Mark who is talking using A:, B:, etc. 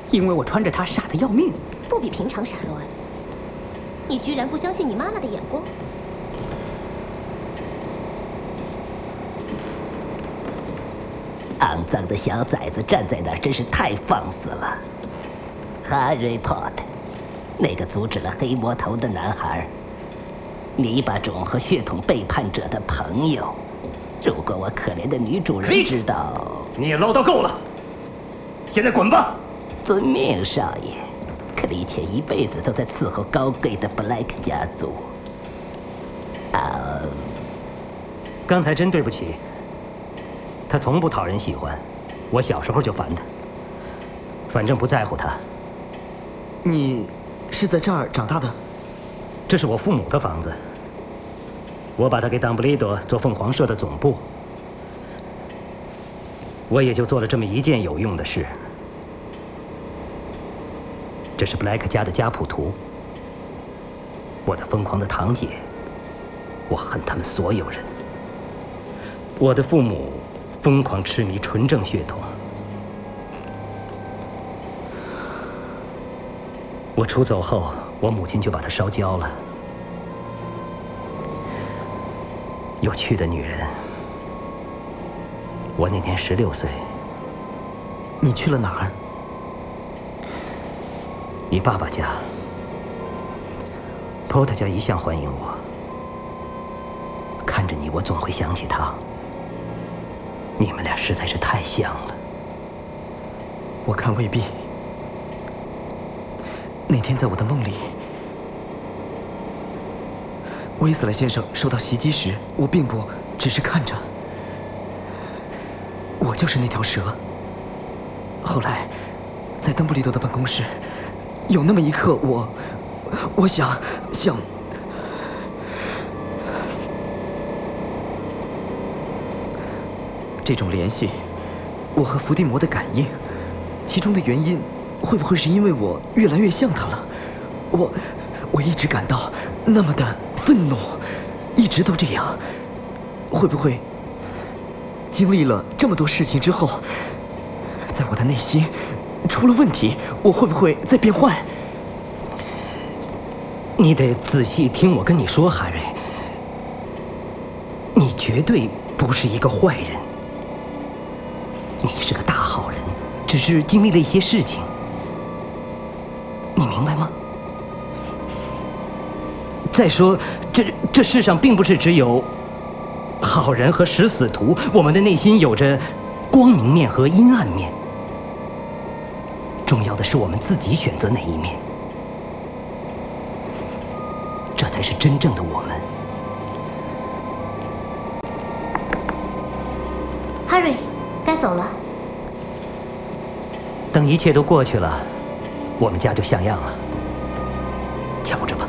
A: 因为我穿着它傻得要命。
B: 不比平常傻，罗恩。你居然不相信你妈妈的眼光？
C: 肮脏的小崽子站在那儿，真是太放肆了。Harry Potter， 那个阻止了黑魔头的男孩，泥巴种和血统背叛者的朋友。如果我可怜的女主人知道，
D: 你也唠叨够了，现在滚吧。
C: 遵命，少爷。克里切一辈子都在伺候高贵的布莱克家族。
D: 刚才真对不起。他从不讨人喜欢，我小时候就烦他。反正不在乎他。
E: 你是在这儿长大的？
D: 这是我父母的房子。我把它给邓布利多做凤凰社的总部。我也就做了这么一件有用的事。这是布莱克家的家谱图。我的疯狂的堂姐，我恨他们所有人。我的父母疯狂痴迷纯正血统。我出走后，我母亲就把它烧焦了。有趣的女人。我那年16岁。
E: 你去了哪儿？
D: 你爸爸家。Potter 家一向欢迎我。看着你，我总会想起他。你们俩实在是太像了。
E: 我看未必。那天在我的梦里，威斯莱先生受到袭击时，我并不只是看着，我就是那条蛇。后来，在邓布利多的办公室，有那么一刻，我想。这种联系，我和伏地魔的感应，其中的原因，会不会是因为我越来越像他了？我一直感到那么的愤怒，一直都这样。会不会经历了这么多事情之后，在我的内心出了问题？我会不会在变坏？
D: 你得仔细听我跟你说，哈瑞，你绝对不是一个坏人。你是个大好人，只是经历了一些事情，你明白吗？再说，这世上并不是只有好人和食死徒，我们的内心有着光明面和阴暗面。重要的是我们自己选择哪一面，这才是真正的我们。
B: 哈瑞，该走了。
D: 等一切都过去了，我们家就像样了。瞧着吧。